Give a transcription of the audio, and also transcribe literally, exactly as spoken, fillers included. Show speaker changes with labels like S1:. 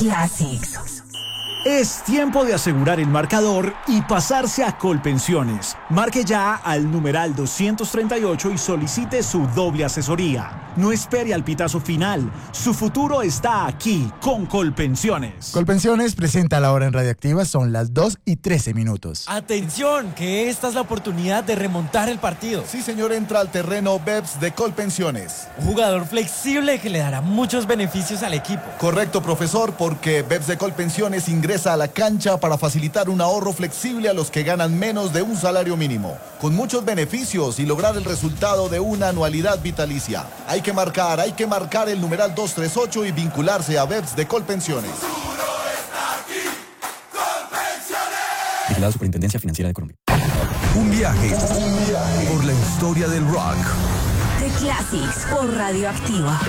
S1: Classics.
S2: Es tiempo de asegurar el marcador y pasarse a Colpensiones. Marque ya al numeral doscientos treinta y ocho y solicite su doble asesoría. No espere al pitazo final. Su futuro está aquí con Colpensiones.
S3: Colpensiones presenta la hora en Radioactiva, son las dos y trece minutos.
S4: Atención, que esta es la oportunidad de remontar el partido.
S5: Sí, señor, entra al terreno B E P S de Colpensiones.
S4: Un jugador flexible que le dará muchos beneficios al equipo.
S5: Correcto, profesor, porque B E P S de Colpensiones ingresa a la cancha para facilitar un ahorro flexible a los que ganan menos de un salario mínimo, con muchos beneficios y lograr el resultado de una anualidad vitalicia. Hay que marcar, hay que marcar el numeral doscientos treinta y ocho y vincularse a B E P S de Colpensiones.
S6: Vigilado Superintendencia Financiera de Colombia.
S7: Un viaje, un viaje por la historia del rock.
S1: The Classics por Radioactiva.